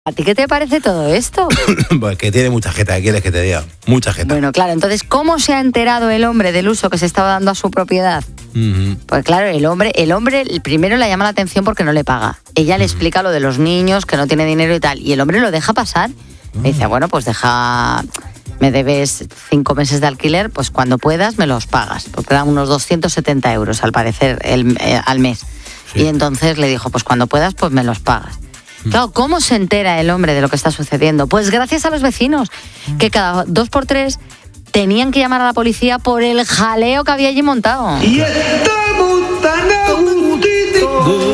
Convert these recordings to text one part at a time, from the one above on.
¿A ti qué te parece todo esto? Pues que tiene mucha jeta, ¿qué quieres que te diga? Mucha jeta. Bueno, claro, entonces, ¿cómo se ha enterado el hombre del uso que se estaba dando a su propiedad? Pues claro, el hombre primero le llama la atención porque no le paga. Ella le explica lo de los niños, que no tiene dinero y tal, y el hombre lo deja pasar. Le dice, bueno, pues me debes 5 meses de alquiler, pues cuando puedas me los pagas, porque dan unos 270 euros al parecer al mes. Sí. Y entonces le dijo, pues cuando puedas, pues me los pagas. Claro, ¿cómo se entera el hombre de lo que está sucediendo? Pues gracias a los vecinos, que cada 2x3 tenían que llamar a la policía por el jaleo que había allí montado. Y estamos tan agustitos.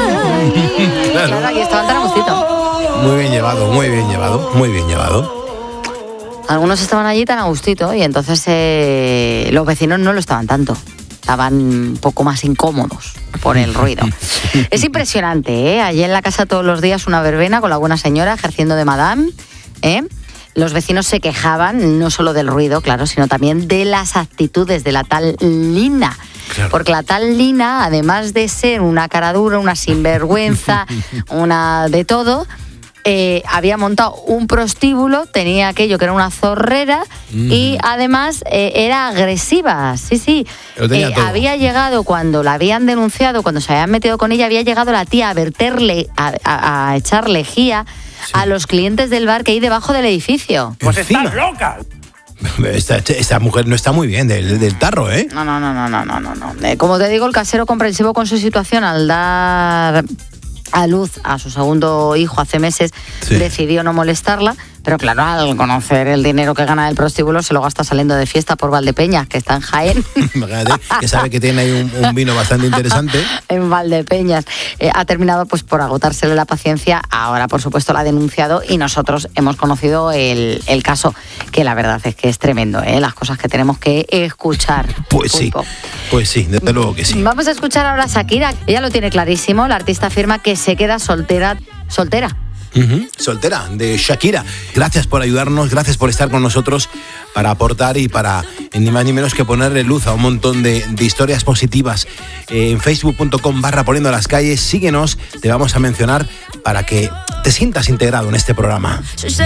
Claro, aquí estaban tan a gustito. Muy bien llevado, muy bien llevado, muy bien llevado. Algunos estaban allí tan a gustito y entonces los vecinos no lo estaban tanto. Estaban un poco más incómodos por el ruido. Es impresionante, ¿eh? Allí en la casa todos los días una verbena con la buena señora ejerciendo de madame, ¿eh? Los vecinos se quejaban no solo del ruido, claro, sino también de las actitudes de la tal Lina. Claro. Porque la tal Lina, además de ser una cara dura, una sinvergüenza, una de todo, había montado un prostíbulo, tenía aquello que era una zorrera y además era agresiva, sí. Había llegado, cuando la habían denunciado, cuando se habían metido con ella, había llegado la tía a verterle, a echar lejía a los clientes del bar que hay debajo del edificio. Pues estás loca. Esta mujer no está muy bien del tarro, ¿eh? No. Como te digo, el casero, comprensivo con su situación, al dar a luz a su segundo hijo hace meses, decidió no molestarla, pero claro, al conocer el dinero que gana el prostíbulo, se lo gasta saliendo de fiesta por Valdepeñas, que está en Jaén. Imagínate, que sabe que tiene ahí un vino bastante interesante. En Valdepeñas. Ha terminado pues por agotársele la paciencia, ahora por supuesto la ha denunciado y nosotros hemos conocido el caso, que la verdad es que es tremendo, las cosas que tenemos que escuchar. Pues sí, desde luego que sí. Vamos a escuchar ahora a Shakira, ella lo tiene clarísimo, la artista afirma que se queda soltera. Soltera, de Shakira. Gracias por ayudarnos, gracias por estar con nosotros para aportar y para ni más ni menos que ponerle luz a un montón de historias positivas. En facebook.com/poniendo las calles, síguenos, te vamos a mencionar para que te sientas integrado en este programa.